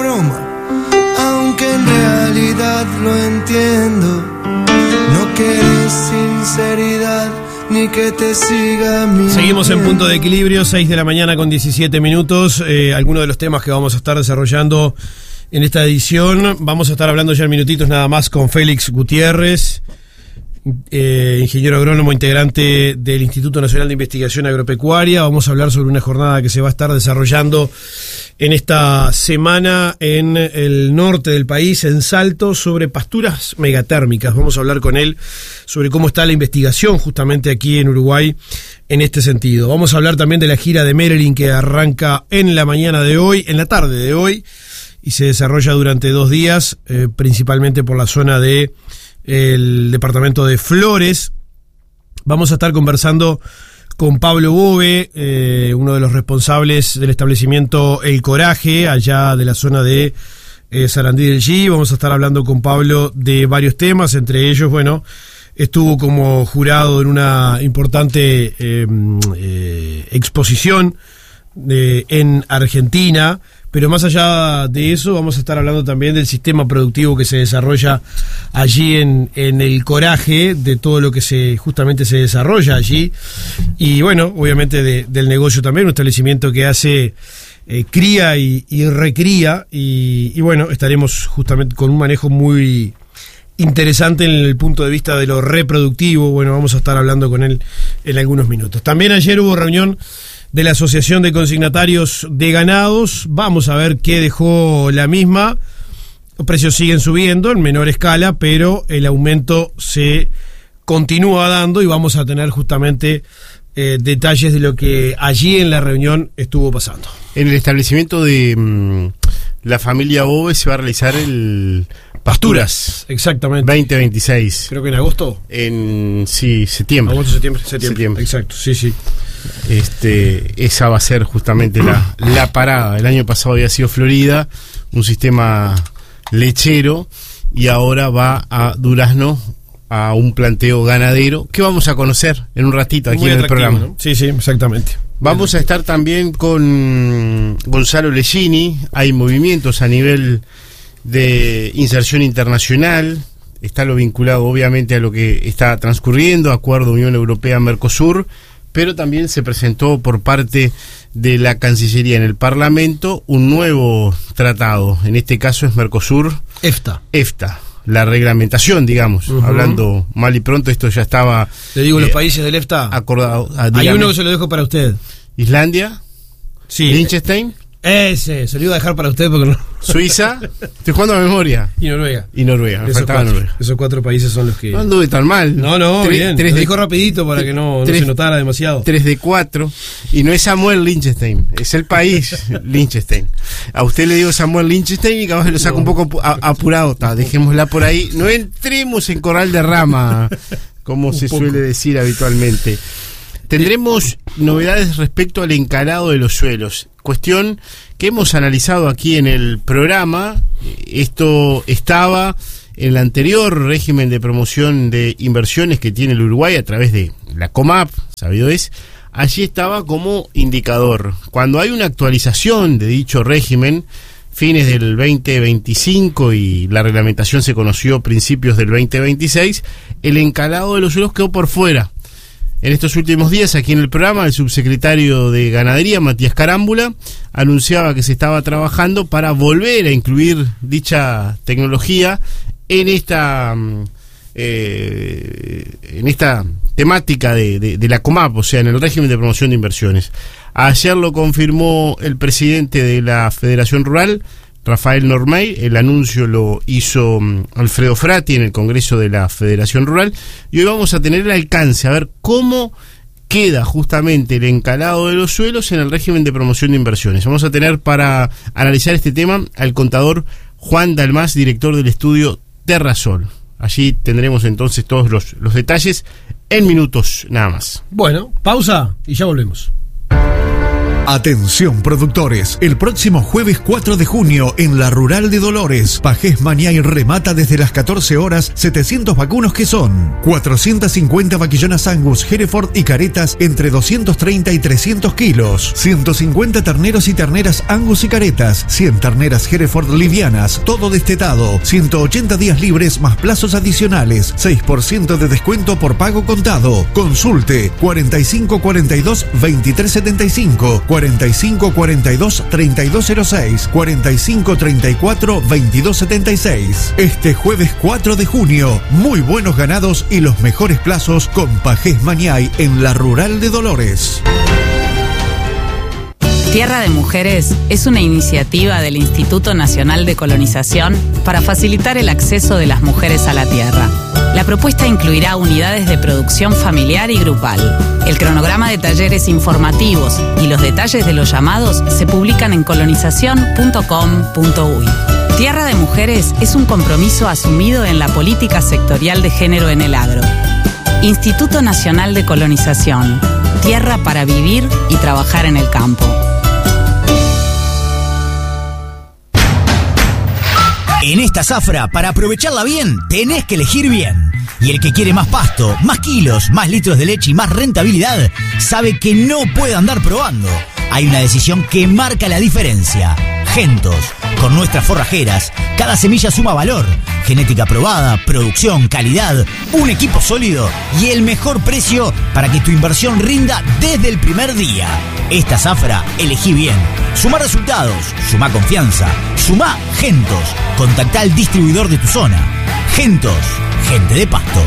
broma, aunque en realidad lo entiendo. No querés sinceridad ni que te siga mintiendo. Seguimos en Punto de Equilibrio, 6 de la mañana con 17 minutos. Algunos de los temas que vamos a estar desarrollando en esta edición. Vamos a estar hablando ya en minutitos nada más con Félix Gutiérrez, ingeniero agrónomo integrante del Instituto Nacional de Investigación Agropecuaria. Vamos a hablar sobre una jornada que se va a estar desarrollando en esta semana en el norte del país, en Salto, sobre pasturas megatérmicas. Vamos a hablar con él sobre cómo está la investigación justamente aquí en Uruguay en este sentido. Vamos a hablar también de la gira de Marilyn que arranca en la mañana de hoy, en la tarde de hoy, y se desarrolla durante 2 días, principalmente por la zona de el departamento de Flores. Vamos a estar conversando con Pablo Bove, uno de los responsables del establecimiento El Coraje, allá de la zona de Sarandí del G. Vamos a estar hablando con Pablo de varios temas, entre ellos, bueno, estuvo como jurado en una importante exposición en Argentina. Pero más allá de eso, vamos a estar hablando también del sistema productivo que se desarrolla allí en El Coraje, de todo lo que justamente se desarrolla allí. Y bueno, obviamente del negocio también, un establecimiento que hace cría y recría. Y bueno, estaremos justamente con un manejo muy interesante en el punto de vista de lo reproductivo. Bueno, vamos a estar hablando con él en algunos minutos. También ayer hubo reunión de la Asociación de Consignatarios de Ganados. Vamos a ver qué dejó la misma. Los precios siguen subiendo en menor escala, pero el aumento se continúa dando y vamos a tener justamente detalles de lo que allí en la reunión estuvo pasando. En el establecimiento de la familia Bove se va a realizar el Pasturas, exactamente. 2026. Creo que en agosto. Septiembre. Agosto, septiembre. Exacto, sí. Esa va a ser justamente la parada. El año pasado había sido Florida, un sistema lechero, y ahora va a Durazno, a un planteo ganadero, que vamos a conocer en un ratito aquí en el programa, ¿no? Sí, exactamente. Vamos a estar también con Gonzalo Leggini. Hay movimientos a nivel de inserción internacional. Está lo vinculado obviamente a lo que está transcurriendo, acuerdo Unión Europea-Mercosur, pero también se presentó por parte de la Cancillería en el Parlamento un nuevo tratado, en este caso es EFTA, la reglamentación, digamos, hablando mal y pronto, esto ya estaba... Le digo los países del EFTA acordado. Hay uno que se lo dejo para usted. Islandia, sí. Liechtenstein. Ese, se lo iba a dejar para usted porque no. Suiza, estoy jugando a memoria. Y Noruega, me faltaba Noruega. Esos 4 países son los que... No anduve tan mal. No, bien. Lo dijo rapidito para que no se notara demasiado. 3 de 4. Y no es Samuel Liechtenstein, es el país Liechtenstein. A usted le digo Samuel Liechtenstein y capaz que lo saco un poco apurado. Dejémosla por ahí. No entremos en corral de rama, como se suele decir habitualmente. Tendremos novedades respecto al encalado de los suelos, cuestión que hemos analizado aquí en el programa. Esto estaba en el anterior régimen de promoción de inversiones que tiene el Uruguay a través de la COMAP, sabido es, allí estaba como indicador. Cuando hay una actualización de dicho régimen, fines del 2025 y la reglamentación se conoció principios del 2026, el encalado de los suelos quedó por fuera. En estos últimos días, aquí en el programa, el subsecretario de Ganadería, Matías Carámbula, anunciaba que se estaba trabajando para volver a incluir dicha tecnología en esta temática de la COMAP, o sea, en el régimen de promoción de inversiones. Ayer lo confirmó el presidente de la Federación Rural, Rafael Normey. El anuncio lo hizo Alfredo Frati en el Congreso de la Federación Rural, y hoy vamos a tener el alcance, a ver cómo queda justamente el encalado de los suelos en el régimen de promoción de inversiones. Vamos a tener para analizar este tema al contador Juan Dalmás, director del estudio Terrasol. Allí tendremos entonces todos los detalles en minutos nada más. Bueno, pausa y ya volvemos. Atención productores, el próximo jueves 4 de junio en la Rural de Dolores, Pajés Mañay remata desde las 14 horas 700 vacunos que son 450 vaquillonas Angus, Hereford y caretas entre 230 y 300 kilos, 150 terneros y terneras Angus y caretas, 100 terneras Hereford livianas, todo destetado, 180 días libres más plazos adicionales, 6% de descuento por pago contado. Consulte 4542 2375, 4542 3206, 4534 2276. Este jueves 4 de junio, muy buenos ganados y los mejores plazos con Pajés Mañay en la Rural de Dolores. Tierra de Mujeres es una iniciativa del Instituto Nacional de Colonización para facilitar el acceso de las mujeres a la tierra. La propuesta incluirá unidades de producción familiar y grupal. El cronograma de talleres informativos y los detalles de los llamados se publican en colonización.com.uy. Tierra de Mujeres es un compromiso asumido en la política sectorial de género en el agro. Instituto Nacional de Colonización. Tierra para vivir y trabajar en el campo. En esta zafra, para aprovecharla bien, tenés que elegir bien. Y el que quiere más pasto, más kilos, más litros de leche y más rentabilidad, sabe que no puede andar probando. Hay una decisión que marca la diferencia. Gentos. Con nuestras forrajeras, cada semilla suma valor. Genética probada, producción, calidad, un equipo sólido y el mejor precio para que tu inversión rinda desde el primer día. Esta zafra, elegí bien. Suma resultados, suma confianza, suma Gentos. Contactá al distribuidor de tu zona. Gentos, gente de pastos.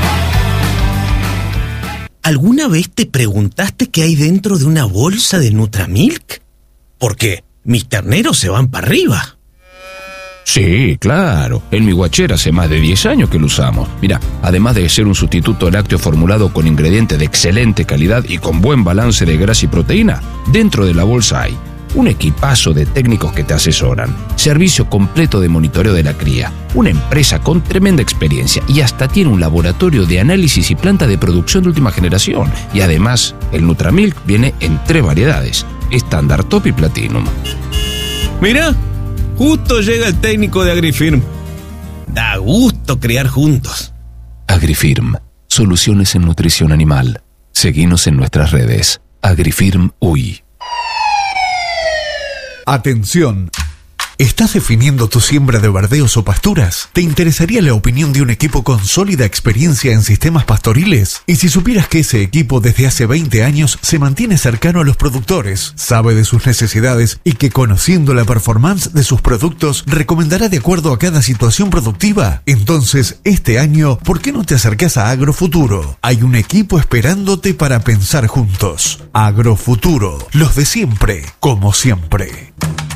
¿Alguna vez te preguntaste qué hay dentro de una bolsa de Nutramilk? ¿Por qué? Mis terneros se van para arriba. Sí, claro. En mi guachera hace más de 10 años que lo usamos. Mira, además de ser un sustituto lácteo formulado con ingredientes de excelente calidad y con buen balance de grasa y proteína, dentro de la bolsa hay un equipazo de técnicos que te asesoran, servicio completo de monitoreo de la cría, una empresa con tremenda experiencia y hasta tiene un laboratorio de análisis y planta de producción de última generación. Y además, el Nutramilk viene en 3 variedades, estándar, top y platinum. Mirá, justo llega el técnico de Agrifirm. Da gusto criar juntos. Agrifirm, soluciones en nutrición animal. Seguinos en nuestras redes. Agrifirm UI. Atención. ¿Estás definiendo tu siembra de verdeos o pasturas? ¿Te interesaría la opinión de un equipo con sólida experiencia en sistemas pastoriles? Y si supieras que ese equipo desde hace 20 años se mantiene cercano a los productores, sabe de sus necesidades y que conociendo la performance de sus productos recomendará de acuerdo a cada situación productiva, entonces este año, ¿por qué no te acercás a Agrofuturo? Hay un equipo esperándote para pensar juntos. Agrofuturo, los de siempre, como siempre.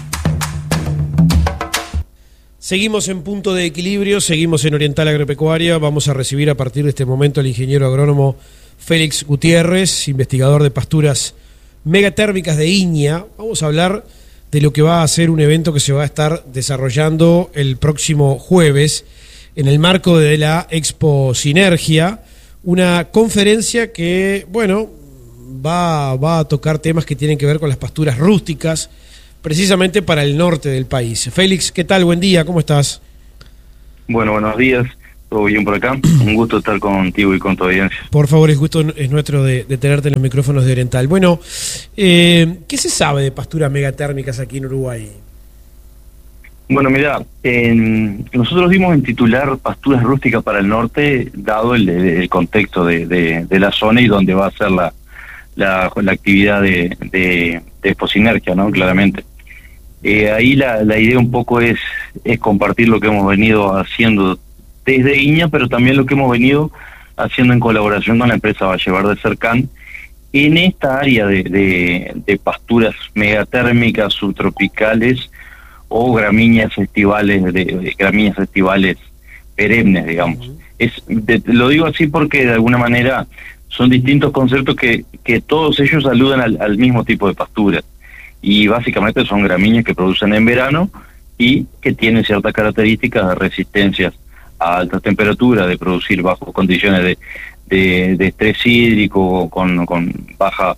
Seguimos en Punto de Equilibrio, seguimos en Oriental Agropecuaria. Vamos a recibir a partir de este momento al ingeniero agrónomo Félix Gutiérrez, investigador de pasturas megatérmicas de Iña. Vamos a hablar de lo que va a ser un evento que se va a estar desarrollando el próximo jueves en el marco de la Expo Sinergia, una conferencia que, bueno, va a tocar temas que tienen que ver con las pasturas rústicas, precisamente para el norte del país. Félix, ¿qué tal? Buen día, ¿cómo estás? Bueno, buenos días, todo bien por acá. Un gusto estar contigo y con tu audiencia. Por favor, el gusto es nuestro de tenerte en los micrófonos de Oriental. Bueno, ¿qué se sabe de pasturas megatérmicas aquí en Uruguay? Bueno, mira, nosotros dimos en titular pasturas rústicas para el norte, dado el contexto de la zona y donde va a ser la actividad de Expo Sinergia, ¿no? Claramente. Ahí la idea un poco es compartir lo que hemos venido haciendo desde Iña, pero también lo que hemos venido haciendo en colaboración con la empresa Vallevar de Cercan en esta área de pasturas megatérmicas subtropicales o gramíneas estivales, de gramíneas estivales perennes, digamos. Lo digo así porque de alguna manera son distintos conceptos que todos ellos aludan al mismo tipo de pastura. Y básicamente son gramíneas que producen en verano y que tienen ciertas características de resistencias a altas temperaturas, de producir bajo condiciones de estrés hídrico, con baja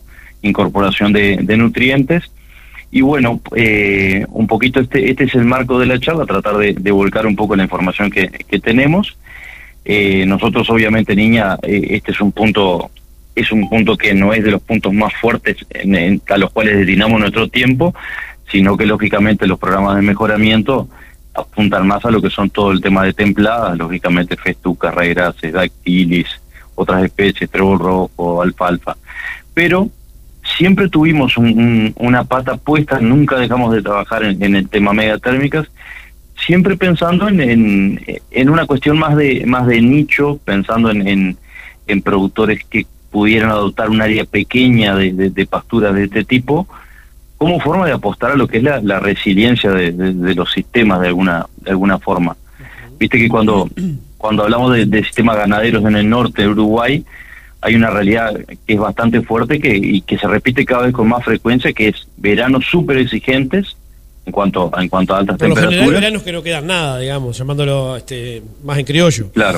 incorporación de nutrientes. Y bueno, un poquito este es el marco de la charla, tratar de volcar un poco la información que tenemos. Nosotros obviamente, Niña, este es un punto que no es de los puntos más fuertes a los cuales destinamos nuestro tiempo, sino que lógicamente los programas de mejoramiento apuntan más a lo que son todo el tema de templadas, lógicamente festuca, raigraces, dactilis, otras especies, trébol rojo, alfalfa. Pero siempre tuvimos una pata puesta, nunca dejamos de trabajar en el tema megatérmicas, siempre pensando en una cuestión más de nicho, pensando en productores que pudieran adoptar un área pequeña de pasturas de este tipo, como forma de apostar a lo que es la resiliencia de los sistemas de alguna forma. Viste que cuando hablamos de sistemas ganaderos en el norte de Uruguay, hay una realidad que es bastante fuerte y que se repite cada vez con más frecuencia, que es veranos súper exigentes en cuanto a altas temperaturas. Por lo general, veranos que no quedan nada, digamos, llamándolo más en criollo. Claro.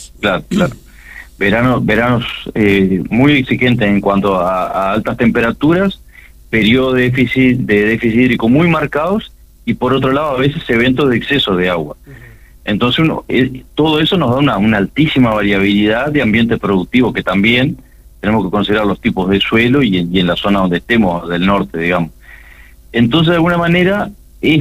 Veranos muy exigentes en cuanto a altas temperaturas, periodos de déficit hídrico muy marcados, y por otro lado a veces eventos de exceso de agua. Entonces todo eso nos da una altísima variabilidad de ambiente productivo, que también tenemos que considerar los tipos de suelo y en la zona donde estemos, del norte, digamos. Entonces, de alguna manera, es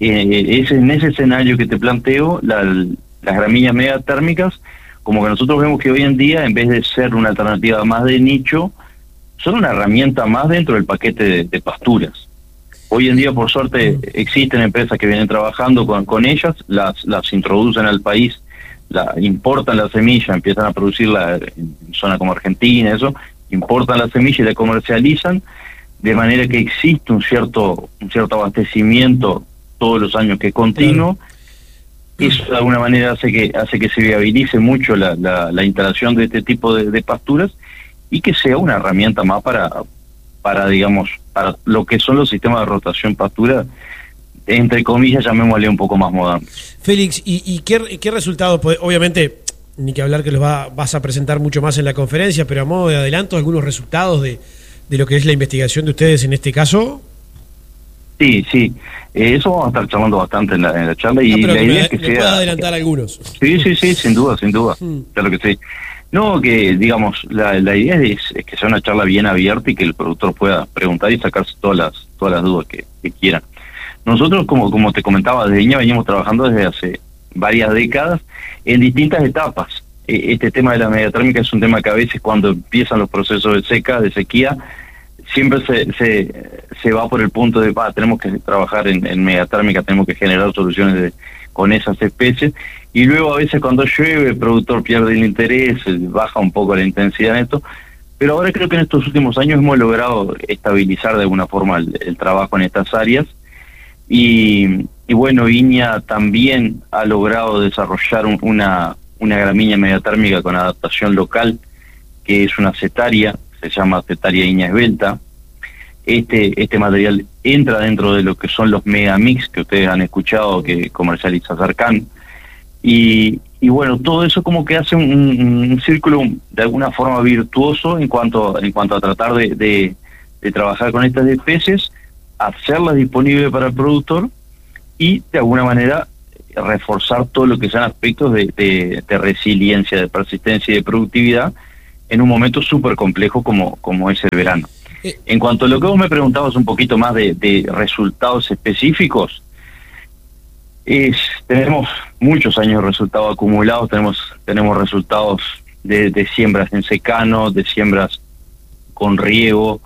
en ese escenario que te planteo, las gramíneas megatérmicas, como que nosotros vemos que hoy en día, en vez de ser una alternativa más de nicho, son una herramienta más dentro del paquete de pasturas. Hoy en día, por suerte, existen empresas que vienen trabajando con ellas, las introducen al país, importan la semilla, empiezan a producirla en zona como Argentina, importan la semilla y la comercializan, de manera que existe un cierto abastecimiento todos los años que es continuo. Eso de alguna manera hace que se viabilice mucho la instalación de este tipo de pasturas, y que sea una herramienta más para digamos, para lo que son los sistemas de rotación pastura, entre comillas, llamémosle un poco más modernos. Félix, ¿y qué resultados? Obviamente, ni que hablar que los vas a presentar mucho más en la conferencia, pero a modo de adelanto, algunos resultados de lo que es la investigación de ustedes en este caso. Sí, eso vamos a estar charlando bastante en la charla, y la idea es que sea... pueda adelantar algunos. Sí, sin duda, claro que sí. No, que digamos, la idea es que sea una charla bien abierta y que el productor pueda preguntar y sacarse todas las dudas que quieran. Nosotros, como te comentaba, desde Iña venimos trabajando desde hace varias décadas en distintas etapas. Este tema de la megatérmica es un tema que a veces, cuando empiezan los procesos de sequía, siempre se va por el punto de tenemos que trabajar en megatérmica, tenemos que generar soluciones con esas especies, y luego a veces cuando llueve el productor pierde el interés, baja un poco la intensidad en esto, pero ahora creo que en estos últimos años hemos logrado estabilizar de alguna forma el trabajo en estas áreas, y bueno, Iña también ha logrado desarrollar una gramínea megatérmica con adaptación local, que es una cetaria, se llama cetaria Iña esbelta. Este material entra dentro de lo que son los megamix que ustedes han escuchado que comercializa Sarcan, y bueno, todo eso como que hace un círculo de alguna forma virtuoso en cuanto a tratar de trabajar con estas especies, hacerlas disponibles para el productor y de alguna manera reforzar todo lo que sean aspectos de resiliencia, de persistencia y de productividad en un momento súper complejo como es el verano. En cuanto a lo que vos me preguntabas un poquito más de resultados específicos, tenemos muchos años de resultados acumulados, tenemos resultados de siembras en secano, de siembras con riego,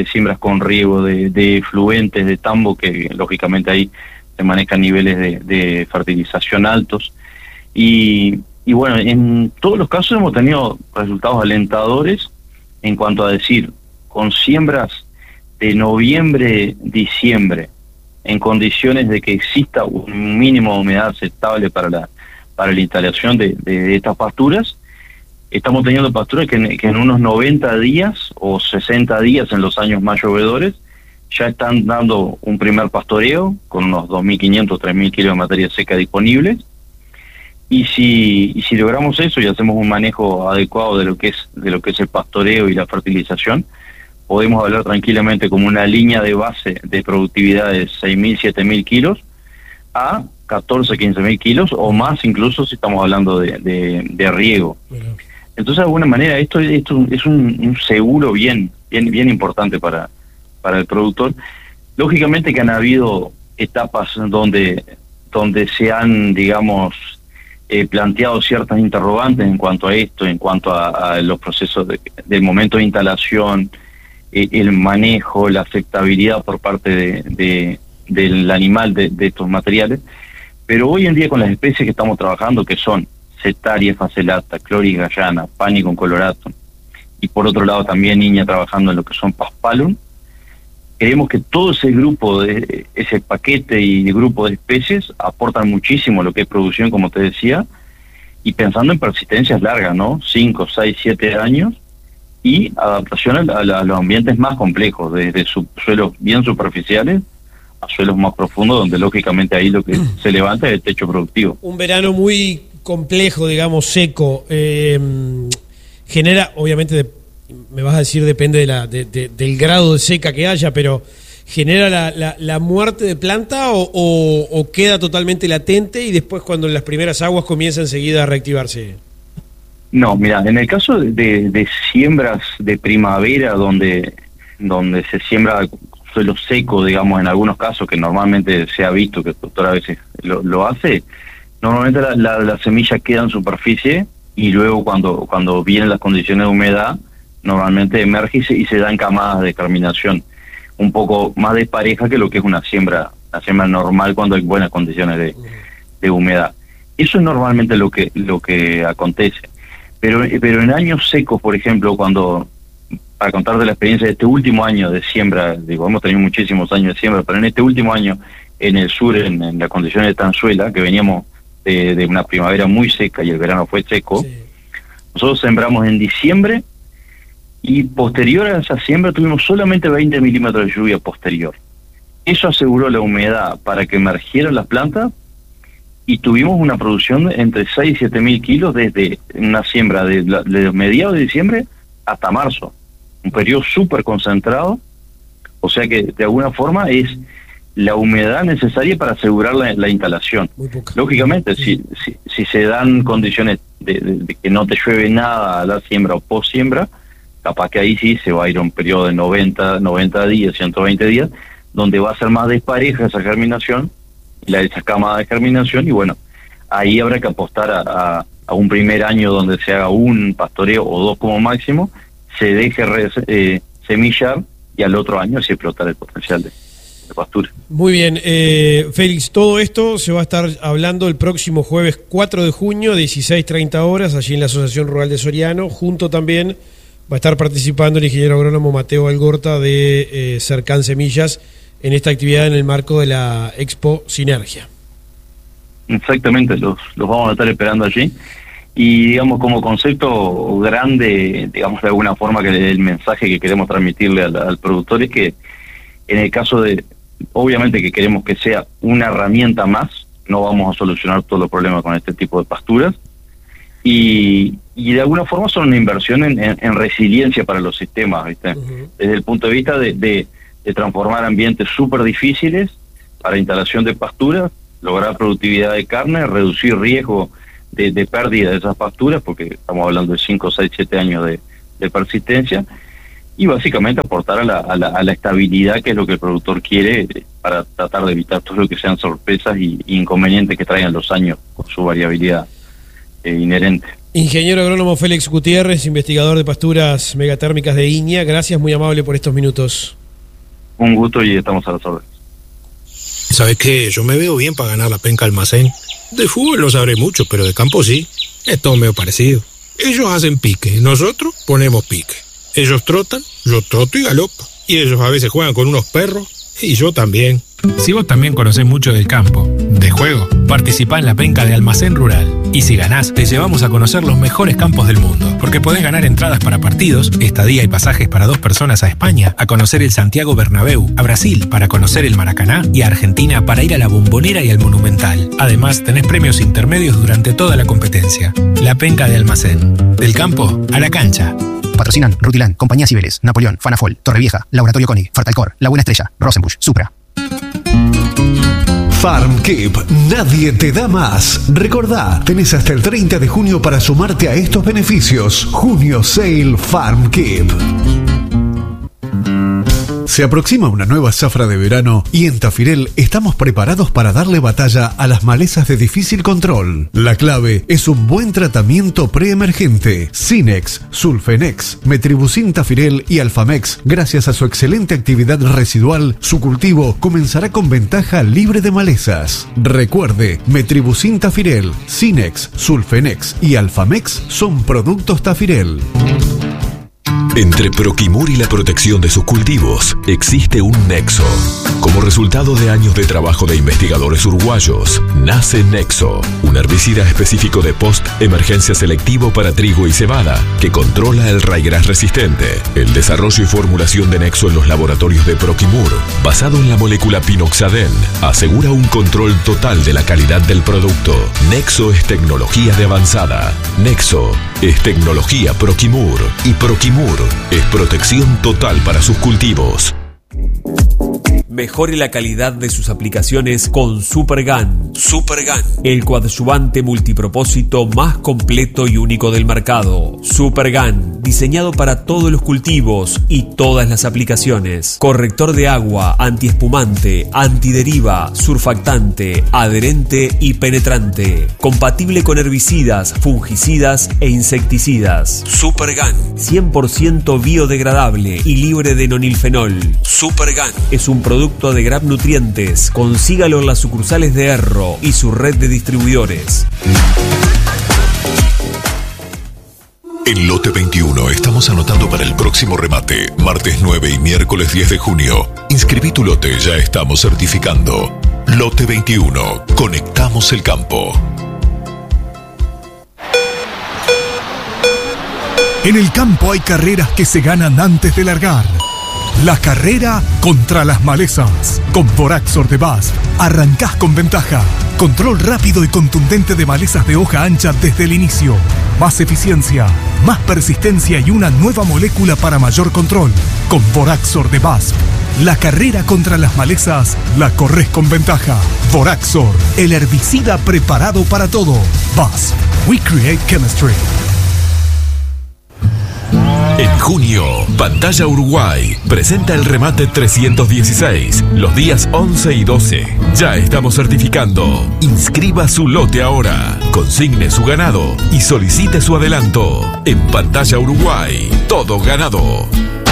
de fluentes, de tambo, que lógicamente ahí se manejan niveles de fertilización altos, y bueno, en todos los casos hemos tenido resultados alentadores en cuanto a decir, con siembras de noviembre, diciembre, en condiciones de que exista un mínimo de humedad aceptable para la instalación de estas pasturas, estamos teniendo pasturas que en unos 90 días o 60 días en los años más llovedores ya están dando un primer pastoreo con unos 2.500, 3.000 kilos de materia seca disponibles. Y si logramos eso y hacemos un manejo adecuado de lo que es el pastoreo y la fertilización, podemos hablar tranquilamente como una línea de base de productividad de 6.000, 7.000 kilos a 14, 15.000 kilos o más, incluso si estamos hablando de riego. Entonces, de alguna manera, esto es un seguro bien importante para el productor. Lógicamente que han habido etapas donde se han, digamos, planteado ciertas interrogantes en cuanto a esto, en cuanto a los procesos del momento de instalación, el manejo, la aceptabilidad por parte del animal de estos materiales. Pero hoy en día, con las especies que estamos trabajando, que son Setaria facilata, Chloris gallana, Panicum coloratum, y por otro lado también Niña trabajando en lo que son Paspalum, creemos que todo ese paquete y grupo de especies aportan muchísimo a lo que es producción, como te decía, y pensando en persistencias largas, ¿no? 5, 6, 7 años, y adaptación a los ambientes más complejos, desde suelos bien superficiales a suelos más profundos, donde lógicamente ahí lo que se levanta es el techo productivo. Un verano muy complejo, digamos, seco, genera, obviamente, me vas a decir, depende del grado de seca que haya, pero ¿genera la muerte de planta o queda totalmente latente y después cuando las primeras aguas comienza enseguida a reactivarse? No, mira, en el caso de siembras de primavera donde se siembra suelo seco, digamos, en algunos casos, que normalmente se ha visto que el productor a veces lo hace, normalmente la semilla queda en superficie y luego cuando vienen las condiciones de humedad, normalmente emerge y se dan camadas de germinación un poco más despareja que lo que es una siembra normal cuando hay buenas condiciones de humedad. Eso es normalmente lo que acontece. Pero en años secos, por ejemplo, para contarte la experiencia de este último año de siembra, hemos tenido muchísimos años de siembra, pero en este último año en el sur, en las condiciones de Tanzuela, que veníamos de una primavera muy seca y el verano fue seco, sí. Nosotros sembramos en diciembre y posterior a esa siembra tuvimos solamente 20 milímetros de lluvia posterior. Eso aseguró la humedad para que emergieran las plantas y tuvimos una producción entre 6 y 7 mil kilos desde una siembra de mediados de diciembre hasta marzo. Un periodo súper concentrado, o sea que de alguna forma es la humedad necesaria para asegurar la instalación. Lógicamente, si se dan condiciones de que no te llueve nada a la siembra o post siembra, capaz que ahí sí se va a ir a un periodo de 90 días, 120 días, donde va a ser más despareja esa germinación, esa camada de germinación, y bueno, ahí habrá que apostar a un primer año donde se haga un pastoreo o dos como máximo, se deje semillar y al otro año sí explotar el potencial de pastura. Muy bien, Félix, todo esto se va a estar hablando el próximo jueves 4 de junio, 16:30 horas, allí en la Asociación Rural de Soriano. Junto también va a estar participando el ingeniero agrónomo Mateo Algorta de Cercan Semillas en esta actividad en el marco de la Expo Sinergia. Exactamente, los vamos a estar esperando allí. Y digamos, como concepto grande, digamos de alguna forma, que el mensaje que queremos transmitirle al productor es que en el caso obviamente que queremos que sea una herramienta más, no vamos a solucionar todos los problemas con este tipo de pasturas, y de alguna forma son una inversión en resiliencia para los sistemas, ¿viste? Uh-huh. Desde el punto de vista de transformar ambientes súper difíciles para instalación de pasturas, lograr productividad de carne, reducir riesgo de pérdida de esas pasturas, porque estamos hablando de 5, 6, 7 años de persistencia, y básicamente aportar a la estabilidad, que es lo que el productor quiere, para tratar de evitar todo lo que sean sorpresas y inconvenientes que traigan los años con su variabilidad inherente. Ingeniero agrónomo Félix Gutiérrez, investigador de pasturas megatérmicas de Iña, gracias, muy amable por estos minutos. Un gusto y estamos a las órdenes. ¿Sabes qué? Yo me veo bien para ganar la penca Almacén. De fútbol no sabré mucho, pero de campo sí. Es todo medio parecido. Ellos hacen pique, nosotros ponemos pique. Ellos trotan, yo troto y galopo. Y ellos a veces juegan con unos perros, y yo también. Si vos también conocés mucho del campo, de juego, participá en la penca de Almacén Rural. Y si ganás, te llevamos a conocer los mejores campos del mundo. Porque podés ganar entradas para partidos, estadía y pasajes para 2 personas a España, a conocer el Santiago Bernabéu, a Brasil para conocer el Maracaná y a Argentina para ir a la Bombonera y al Monumental. Además, tenés premios intermedios durante toda la competencia. La penca de Almacén. Del campo a la cancha. Patrocinan Rutiland, Compañía Cibeles, Napoleón, Fanafol, Torrevieja, Laboratorio Koenig, Fartalcor, La Buena Estrella, Rosenbusch, Supra. FarmKeep, nadie te da más. Recordá, tenés hasta el 30 de junio para sumarte a estos beneficios. Junio Sale FarmKeep. Se aproxima una nueva zafra de verano y en Tafirel estamos preparados para darle batalla a las malezas de difícil control. La clave es un buen tratamiento preemergente. Sinex, Sulfenex, Metribuzin Tafirel y Alfamex. Gracias a su excelente actividad residual, su cultivo comenzará con ventaja libre de malezas. Recuerde, Metribuzin Tafirel, Sinex, Sulfenex y Alfamex son productos Tafirel. Entre Proquimur y la protección de sus cultivos existe un nexo. Como resultado de años de trabajo de investigadores uruguayos, nace Nexo, un herbicida específico de post-emergencia selectivo para trigo y cebada, que controla el raigras resistente. El desarrollo y formulación de Nexo en los laboratorios de Proquimur, basado en la molécula pinoxaden, asegura un control total de la calidad del producto. Nexo es tecnología de avanzada. Nexo es tecnología Proquimur. Y Proquimur es protección total para sus cultivos. Mejore la calidad de sus aplicaciones con Supergun. Supergun, el coadyuvante multipropósito más completo y único del mercado. Supergun, diseñado para todos los cultivos y todas las aplicaciones. Corrector de agua, antiespumante, antideriva, surfactante, adherente y penetrante. Compatible con herbicidas, fungicidas e insecticidas. Supergun, 100% biodegradable y libre de nonilfenol. Supergun es un producto de Grab Nutrientes. Consígalo en las sucursales de Erro y su red de distribuidores. En Lote 21 estamos anotando para el próximo remate, martes 9 y miércoles 10 de junio. Inscribí tu lote, ya estamos certificando. Lote 21, conectamos el campo. En el campo hay carreras que se ganan antes de largar. La carrera contra las malezas. Con Voraxor de BASF arrancás con ventaja. Control rápido y contundente de malezas de hoja ancha desde el inicio. Más eficiencia, más persistencia y una nueva molécula para mayor control. Con Voraxor de BASF, la carrera contra las malezas la corres con ventaja. Voraxor, el herbicida preparado para todo. BASF, we create chemistry. En junio, Pantalla Uruguay presenta el remate 316, los días 11 y 12. Ya estamos certificando. Inscriba su lote ahora, consigne su ganado y solicite su adelanto. En Pantalla Uruguay, todo ganado.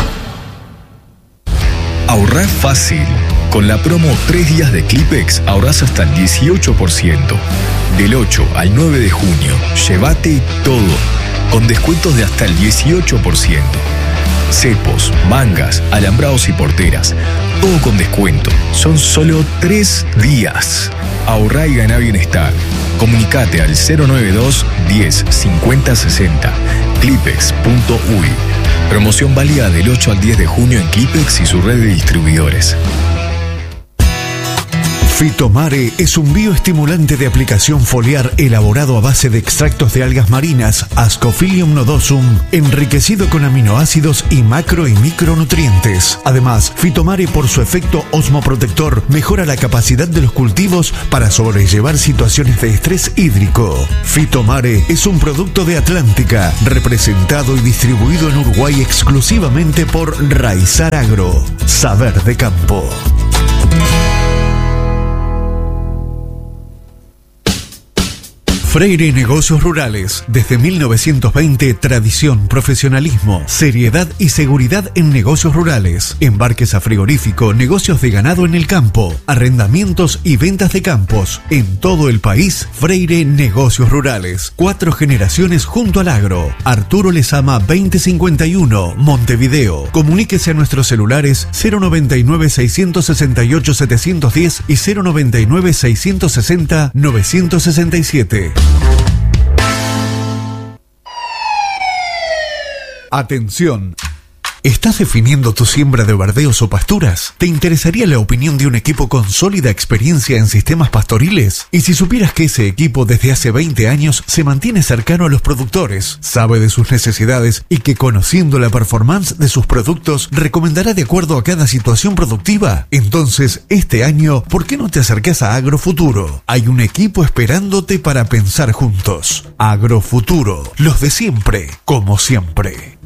Ahorrar fácil. Con la promo 3 días de Clipex ahorrás hasta el 18%. Del 8 al 9 de junio, llévate todo. Con descuentos de hasta el 18%. Cepos, mangas, alambrados y porteras. Todo con descuento. Son solo 3 días. Ahorrá y ganá bienestar. Comunicate al 092 10 50 60. Clipex.uy. Promoción válida del 8 al 10 de junio en Clipex y su red de distribuidores. Fitomare es un bioestimulante de aplicación foliar elaborado a base de extractos de algas marinas, Ascophylium nodosum, enriquecido con aminoácidos y macro y micronutrientes. Además, Fitomare, por su efecto osmoprotector, mejora la capacidad de los cultivos para sobrellevar situaciones de estrés hídrico. Fitomare es un producto de Atlántica, representado y distribuido en Uruguay exclusivamente por Raizar Agro. Saber de campo. Freire Negocios Rurales. Desde 1920, tradición, profesionalismo, seriedad y seguridad en negocios rurales. Embarques a frigorífico, negocios de ganado en el campo, arrendamientos y ventas de campos. En todo el país, Freire Negocios Rurales. 4 generaciones junto al agro. Arturo Lezama 2051, Montevideo. Comuníquese a nuestros celulares 099 668 710 y 099 660 967. Atención. ¿Estás definiendo tu siembra de verdeos o pasturas? ¿Te interesaría la opinión de un equipo con sólida experiencia en sistemas pastoriles? Y si supieras que ese equipo desde hace 20 años se mantiene cercano a los productores, sabe de sus necesidades y que conociendo la performance de sus productos recomendará de acuerdo a cada situación productiva, entonces este año, ¿por qué no te acercas a Agrofuturo? Hay un equipo esperándote para pensar juntos. Agrofuturo, los de siempre, como siempre.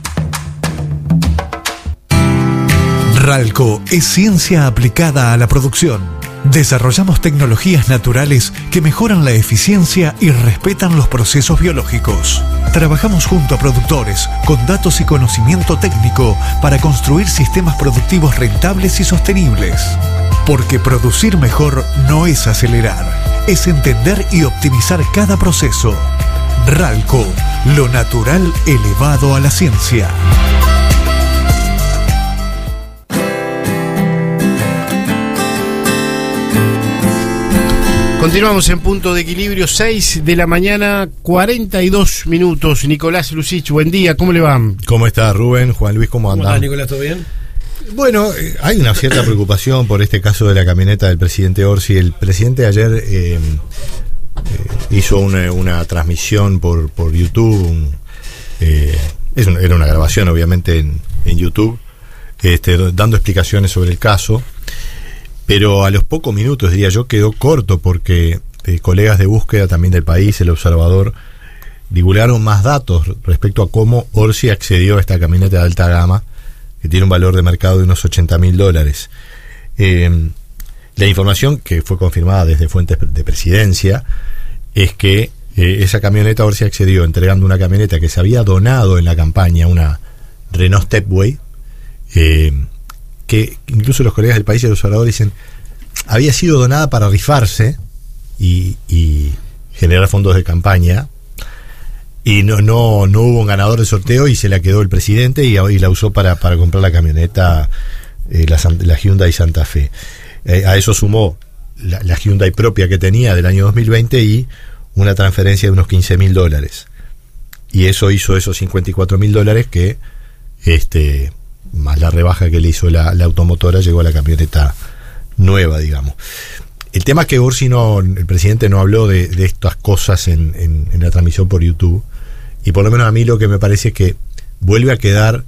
Ralco es ciencia aplicada a la producción. Desarrollamos tecnologías naturales que mejoran la eficiencia y respetan los procesos biológicos. Trabajamos junto a productores con datos y conocimiento técnico para construir sistemas productivos rentables y sostenibles. Porque producir mejor no es acelerar, es entender y optimizar cada proceso. Ralco, lo natural elevado a la ciencia. Continuamos en Punto de Equilibrio, 6 de la mañana, 42 minutos. Nicolás Lucich, buen día, ¿cómo le va? ¿Cómo está Rubén? Juan Luis, ¿cómo anda? ¿Cómo está, Nicolás? ¿Todo bien? Bueno, hay una cierta preocupación por este caso de la camioneta del presidente Orsi. El presidente ayer hizo una transmisión por YouTube, era una grabación obviamente en YouTube, dando explicaciones sobre el caso. Pero a los pocos minutos, diría yo, quedó corto porque colegas de búsqueda también del país, El Observador, divulgaron más datos respecto a cómo Orsi accedió a esta camioneta de alta gama, que tiene un valor de mercado de unos $80.000. La información, que fue confirmada desde fuentes de presidencia, es que esa camioneta Orsi accedió entregando una camioneta que se había donado en la campaña, una Renault Stepway, que incluso los colegas del país y El Observador dicen había sido donada para rifarse y generar fondos de campaña, y no hubo un ganador de sorteo y se la quedó el presidente y la usó para comprar la camioneta, la Hyundai Santa Fe. A eso sumó la Hyundai propia que tenía del año 2020 y una transferencia de unos $15.000, y eso hizo esos $54.000 que más la rebaja que le hizo la automotora, llegó a la camioneta nueva, digamos. El tema es que Orsi el presidente no habló de estas cosas en la transmisión por YouTube, y por lo menos a mí lo que me parece es que vuelve a quedar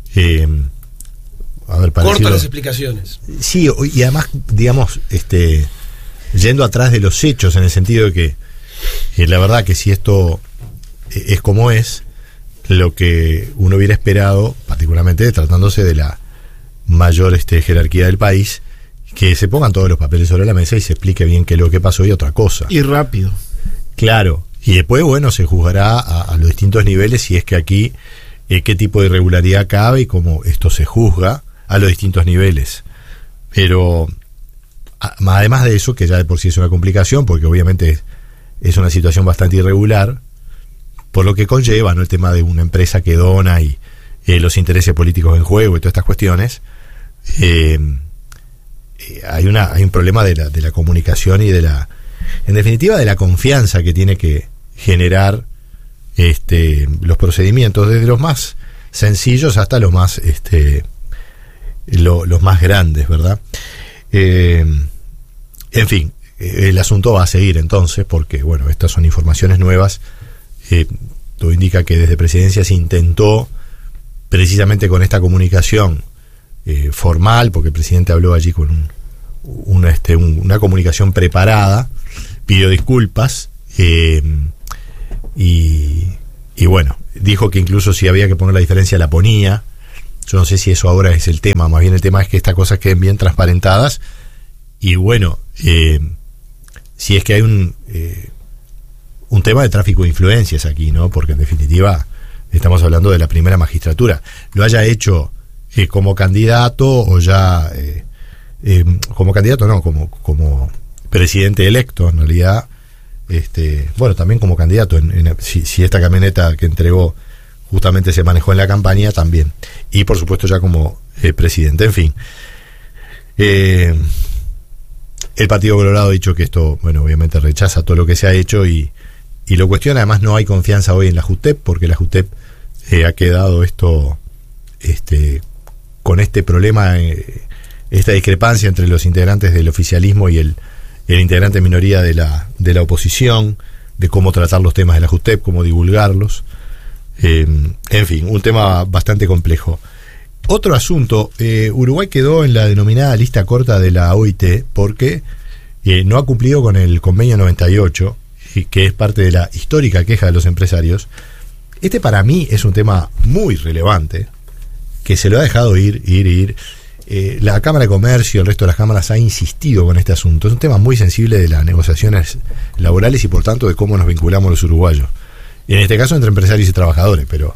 cortas las explicaciones. Sí, y además, digamos, yendo atrás de los hechos, en el sentido de que la verdad que si esto es como es, lo que uno hubiera esperado, particularmente tratándose de la mayor jerarquía del país, que se pongan todos los papeles sobre la mesa y se explique bien qué es lo que pasó y otra cosa. Y rápido. Claro, y después, bueno, se juzgará a los distintos niveles si es que aquí qué tipo de irregularidad cabe y cómo esto se juzga a los distintos niveles. Pero además de eso, que ya de por sí es una complicación, porque obviamente es una situación bastante irregular, por lo que conlleva, ¿no?, el tema de una empresa que dona y los intereses políticos en juego y todas estas cuestiones. Hay un problema de la comunicación y en definitiva de la confianza que tiene que generar los procedimientos, desde los más sencillos hasta los más los más grandes, ¿verdad? En fin, el asunto va a seguir entonces, porque bueno, estas son informaciones nuevas. Todo indica que desde presidencia se intentó, precisamente con esta comunicación formal, porque el presidente habló allí con una comunicación preparada, pidió disculpas, y bueno, dijo que incluso si había que poner la diferencia la ponía. Yo no sé si eso ahora es el tema, más bien el tema es que estas cosas queden bien transparentadas, y bueno, si es que hay un tema de tráfico de influencias aquí, ¿no? Porque en definitiva estamos hablando de la primera magistratura. Lo haya hecho como candidato o ya como candidato, no, como presidente electo, en realidad, bueno, también como candidato, si esta camioneta que entregó justamente se manejó en la campaña, también, y por supuesto ya como presidente. En fin, el Partido Colorado ha dicho que esto, bueno, obviamente rechaza todo lo que se ha hecho y lo cuestiona. Además, no hay confianza hoy en la JUTEP, porque la JUTEP ha quedado esto con este problema, esta discrepancia entre los integrantes del oficialismo y el integrante minoría de la oposición, de cómo tratar los temas de la JUTEP, cómo divulgarlos. En fin, un tema bastante complejo. Otro asunto, Uruguay quedó en la denominada lista corta de la OIT porque no ha cumplido con el convenio 98, que es parte de la histórica queja de los empresarios. Este para mí es un tema muy relevante, que se lo ha dejado ir. La Cámara de Comercio y el resto de las cámaras ha insistido con este asunto. Es un tema muy sensible de las negociaciones laborales y por tanto de cómo nos vinculamos los uruguayos. Y en este caso entre empresarios y trabajadores, pero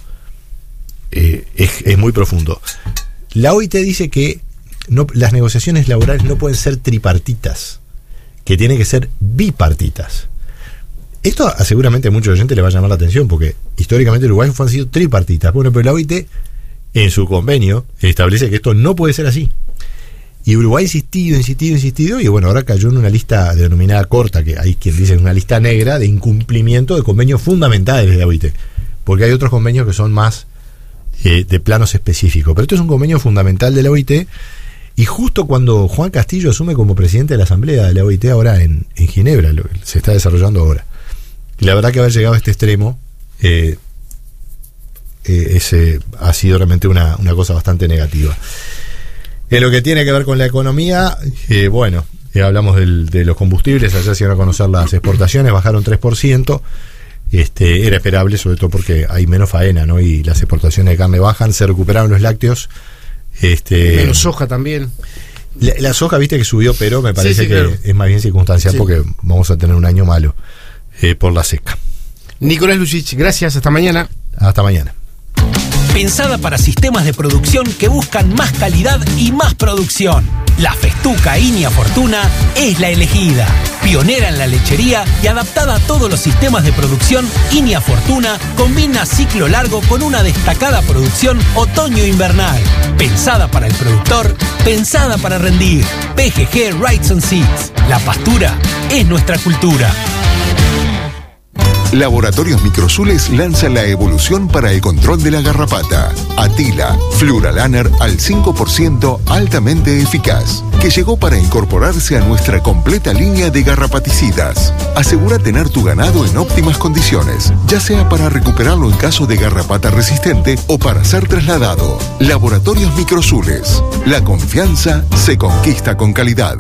es muy profundo. La OIT dice que las negociaciones laborales no pueden ser tripartitas, que tienen que ser bipartitas. Esto seguramente a muchos oyentes le va a llamar la atención, porque históricamente Uruguay han sido tripartitas. Bueno, pero la OIT en su convenio establece que esto no puede ser así. Y Uruguay ha insistido, y bueno, ahora cayó en una lista denominada corta, que hay quien dice una lista negra de incumplimiento de convenios fundamentales de la OIT, porque hay otros convenios que son más de planos específicos. Pero esto es un convenio fundamental de la OIT, y justo cuando Juan Castillo asume como presidente de la Asamblea de la OIT ahora en Ginebra, lo que se está desarrollando ahora. Y la verdad que haber llegado a este extremo ha sido realmente una cosa bastante negativa. En lo que tiene que ver con la economía, hablamos de los combustibles. Ayer se iban a conocer las exportaciones, bajaron 3%. Era esperable, sobre todo porque hay menos faena, ¿no? Y las exportaciones de carne bajan, se recuperaron los lácteos. Menos soja también. La soja, viste que subió, pero me parece que claro, es más bien circunstancial, porque vamos a tener un año malo por la seca. Nicolás Lucic, gracias, hasta mañana. Hasta mañana. Pensada para sistemas de producción que buscan más calidad y más producción. La Festuca Inia Fortuna es la elegida. Pionera en la lechería y adaptada a todos los sistemas de producción, Inia Fortuna combina ciclo largo con una destacada producción otoño-invernal. Pensada para el productor, pensada para rendir. PGG Rights and Seeds. La pastura es nuestra cultura. Laboratorios Microsules lanza la evolución para el control de la garrapata. Atila, Fluralaner al 5% altamente eficaz, que llegó para incorporarse a nuestra completa línea de garrapaticidas. Asegura tener tu ganado en óptimas condiciones, ya sea para recuperarlo en caso de garrapata resistente o para ser trasladado. Laboratorios Microsules. La confianza se conquista con calidad.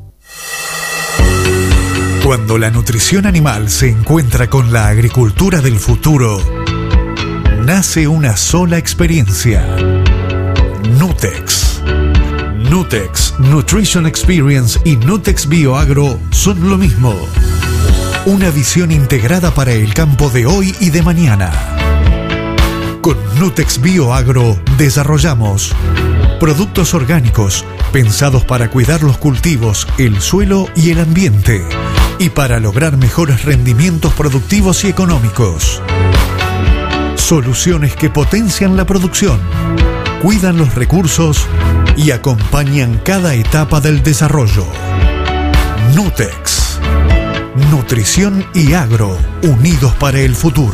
Cuando la nutrición animal se encuentra con la agricultura del futuro, nace una sola experiencia. Nutex. Nutex Nutrition Experience y Nutex Bioagro son lo mismo. Una visión integrada para el campo de hoy y de mañana. Con Nutex Bioagro desarrollamos productos orgánicos pensados para cuidar los cultivos, el suelo y el ambiente, y para lograr mejores rendimientos productivos y económicos. Soluciones que potencian la producción, cuidan los recursos y acompañan cada etapa del desarrollo. Nutex. Nutrición y agro, unidos para el futuro.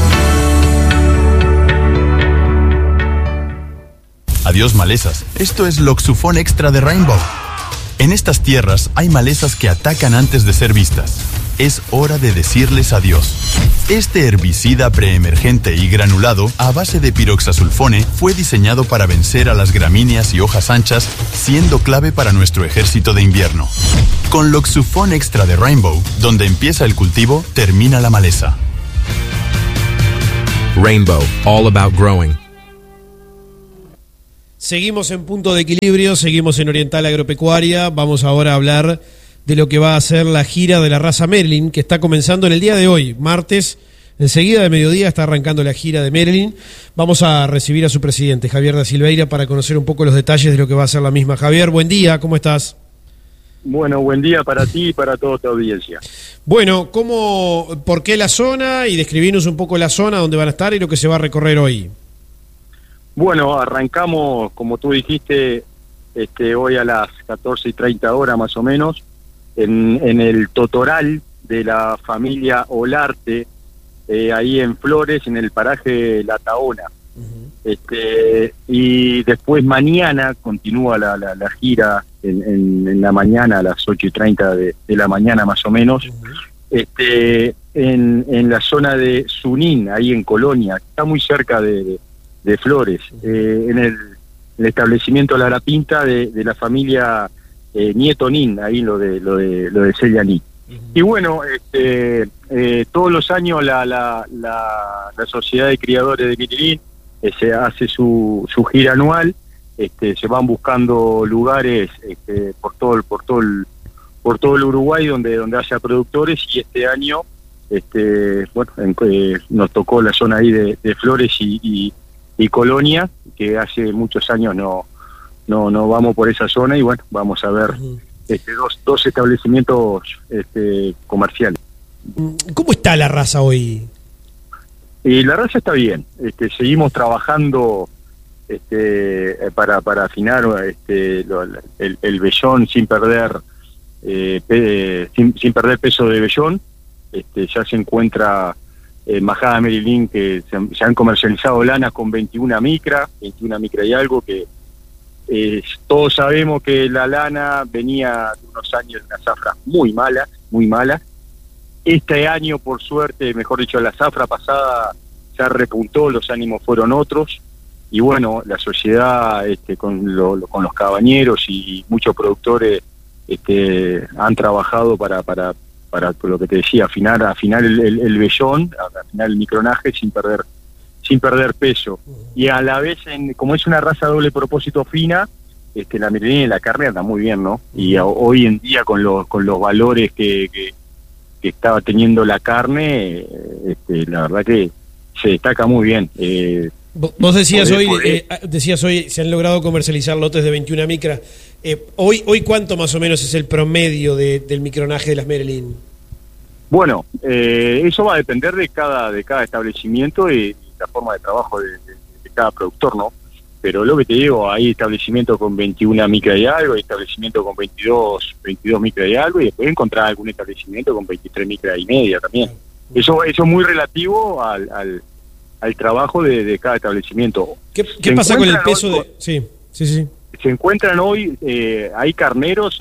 Adiós malezas. Esto es Loxufón Extra de Rainbow. En estas tierras hay malezas que atacan antes de ser vistas. Es hora de decirles adiós. Este herbicida preemergente y granulado a base de piroxasulfone fue diseñado para vencer a las gramíneas y hojas anchas, siendo clave para nuestro ejército de invierno. Con Loxufón Extra de Rainbow, donde empieza el cultivo, termina la maleza. Rainbow, all about growing. Seguimos en Punto de Equilibrio, seguimos en Oriental Agropecuaria. Vamos ahora a hablar de lo que va a ser la gira de la raza Merlin, que está comenzando en el día de hoy, martes. Enseguida de mediodía está arrancando la gira de Merlin. Vamos a recibir a su presidente, Javier da Silveira, para conocer un poco los detalles de lo que va a ser la misma. Javier, buen día, ¿cómo estás? Bueno, buen día para ti y para toda tu audiencia. Bueno, ¿por qué la zona? Y describirnos un poco la zona donde van a estar y lo que se va a recorrer hoy. Bueno, arrancamos, como tú dijiste, hoy a las 14:30 más o menos, en el Totoral de la familia Olarte, ahí en Flores, en el paraje La Taona. Y después mañana continúa la gira en la mañana, a las 8:30 de la mañana más o menos, en la zona de Sunín, ahí en Colonia, está muy cerca de Flores, en el establecimiento La Pinta de la familia Nieto Nin, ahí lo de Celia Nin. Y bueno, todos los años la Sociedad de Criadores de Mirilín se hace su gira anual. Se van buscando lugares por todo el Uruguay donde haya productores, y este año nos tocó la zona ahí de Flores y Colonia, que hace muchos años no vamos por esa zona, y bueno, vamos a ver dos establecimientos comerciales. ¿Cómo está la raza hoy? La raza está bien. Seguimos trabajando para afinar el vellón sin perder peso de vellón. Ya se encuentra majada Merilín, que se han comercializado lanas con 21 micra y algo, que todos sabemos que la lana venía de unos años de una zafra muy mala. Este año, por suerte, mejor dicho, la zafra pasada ya repuntó, los ánimos fueron otros, y bueno, la sociedad con los cabañeros y muchos productores han trabajado para lo que te decía, afinar el vellón, afinar el micronaje sin perder peso. Y a la vez, como es una raza doble propósito fina, la Merilín y la carne anda muy bien, ¿no? Y hoy en día con los valores que estaba teniendo la carne, la verdad que se destaca muy bien. Vos decías hoy, se han logrado comercializar lotes de 21 micra. Hoy ¿cuánto más o menos es el promedio del micronaje de las Merilín? Bueno, eso va a depender de cada establecimiento y la forma de trabajo de cada productor, ¿no? Pero lo que te digo, hay establecimientos con 21 micra y algo, hay establecimientos con 22 micra y algo, y después encontrar algún establecimiento con 23 micra y media también. Eso es muy relativo al trabajo de cada establecimiento. ¿Qué pasa con el peso Sí. Se encuentran hoy, hay carneros,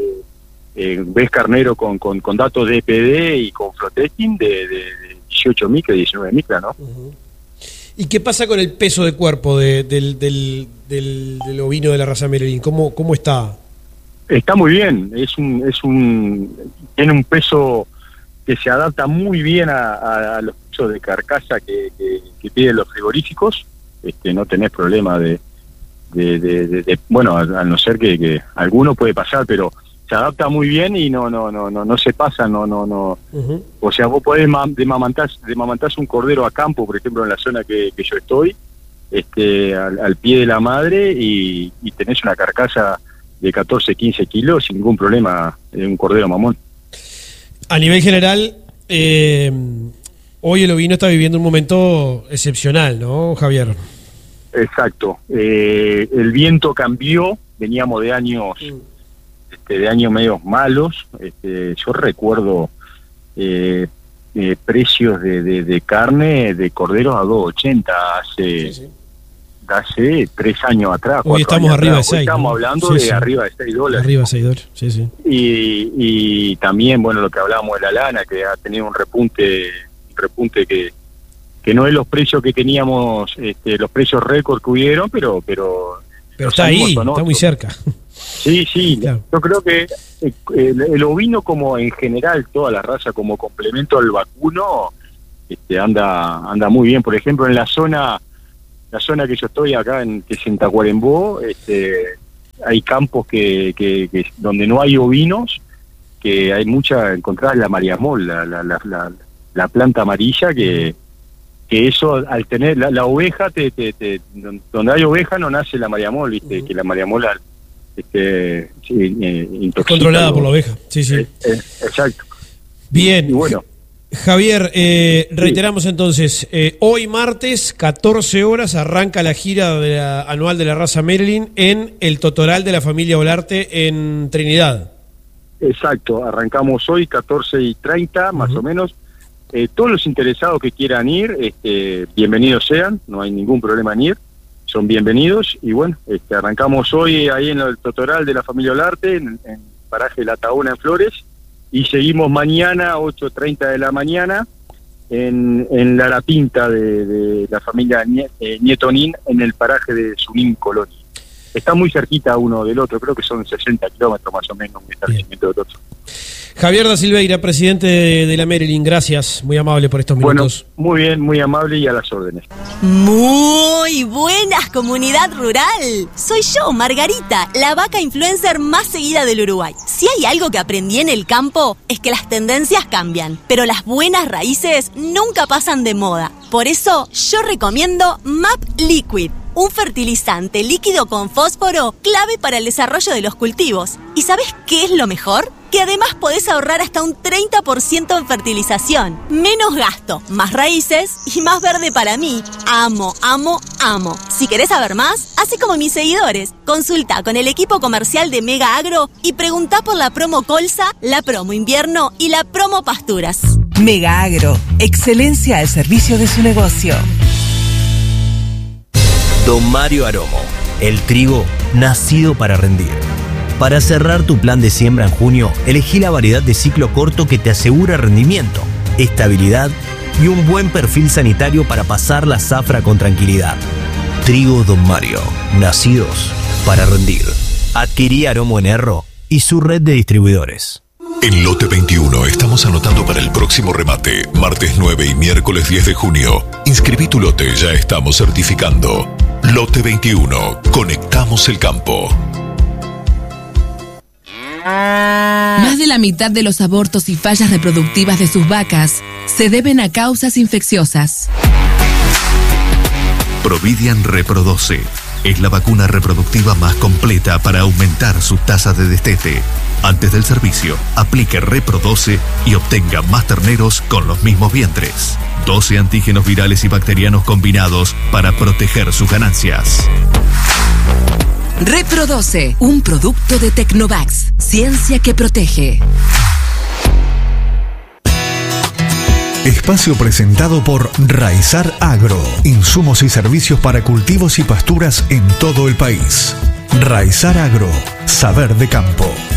ves carnero con datos de EPD y con flow-testing de 18 micra y 19 micra, ¿no? ¿Y qué pasa con el peso de cuerpo del ovino de la raza Merilín? ¿Cómo está? Está muy bien, tiene un peso que se adapta muy bien a los pesos de carcasa que piden los frigoríficos. No tenés problema de bueno, a no ser que alguno puede pasar, pero se adapta muy bien y no se pasa, no. O sea, vos podés desmamantar un cordero a campo, por ejemplo, en la zona que yo estoy, al pie de la madre, y tenés una carcasa de 14, 15 kilos sin ningún problema, un cordero mamón. A nivel general, hoy el ovino está viviendo un momento excepcional, ¿no, Javier? Exacto. El viento cambió, veníamos de años medios malos. Yo recuerdo precios de carne de corderos a 2.80 hace 3 años atrás. Hoy estamos arriba de 6. Estamos hablando de arriba de $6. Arriba de $6, sí. Y también, bueno, lo que hablábamos de la lana, que ha tenido un repunte que no es los precios que teníamos, los precios récord que hubieron, pero está ahí, está muy cerca. Sí, claro. Yo creo que el ovino, como en general toda la raza, como complemento al vacuno, anda muy bien. Por ejemplo, en la zona que yo estoy acá, que es en Tacuarembó, hay campos que donde no hay ovinos, que hay encontrás la mariamol, la planta amarilla, que eso, al tener la oveja, donde hay oveja no nace la mariamol, ¿viste? Que la mariamol intoxica. Controlada por la oveja, sí. Exacto. Bien. Y bueno, Javier, reiteramos entonces, hoy martes, 14 horas, arranca la gira anual de la raza Merilín en el Totoral de la familia Olarte en Trinidad. Exacto, arrancamos hoy 14:30 más o menos. todos los interesados que quieran ir, bienvenidos sean, no hay ningún problema en ir, son bienvenidos. Y bueno, arrancamos hoy ahí en el Totoral de la familia Olarte, en paraje La Tahona en Flores, y seguimos mañana 8:30 de la mañana en la Arapinta de la familia Nietonín, en el paraje de Sunín Colonia. Está muy cerquita uno del otro, creo que son 60 kilómetros más o menos un establecimiento del otro. Javier da Silveira, presidente de la Marilyn, gracias, muy amable por estos minutos. Bueno, muy bien, muy amable y a las órdenes. Muy buenas, comunidad rural. Soy yo, Margarita, la vaca influencer más seguida del Uruguay. Si hay algo que aprendí en el campo, es que las tendencias cambian, pero las buenas raíces nunca pasan de moda. Por eso, yo recomiendo MAP Liquid, un fertilizante líquido con fósforo clave para el desarrollo de los cultivos. ¿Y sabes qué es lo mejor? Que además podés ahorrar hasta un 30% en fertilización. Menos gasto, más raíces y más verde para mí. Amo, amo, amo. Si querés saber más, hacé como mis seguidores. Consulta con el equipo comercial de Mega Agro y preguntá por la promo Colza, la promo Invierno y la promo Pasturas. Mega Agro, excelencia al servicio de su negocio. Don Mario Aromo, el trigo nacido para rendir. Para cerrar tu plan de siembra en junio, elegí la variedad de ciclo corto que te asegura rendimiento, estabilidad y un buen perfil sanitario para pasar la zafra con tranquilidad. Trigo Don Mario, nacidos para rendir. Adquirí Aromo en Erro y su red de distribuidores. En Lote 21 estamos anotando para el próximo remate, martes 9 y miércoles 10 de junio. Inscribí tu lote, ya estamos certificando. Lote 21, conectamos el campo. Más de la mitad de los abortos y fallas reproductivas de sus vacas se deben a causas infecciosas. Providian Reprodoce es la vacuna reproductiva más completa para aumentar su tasa de destete. Antes del servicio, aplique Reprodoce y obtenga más terneros con los mismos vientres. 12 antígenos virales y bacterianos combinados para proteger sus ganancias. Reprodoce, un producto de Tecnovax, ciencia que protege. Espacio presentado por Raizar Agro. Insumos y servicios para cultivos y pasturas en todo el país. Raizar Agro. Saber de campo.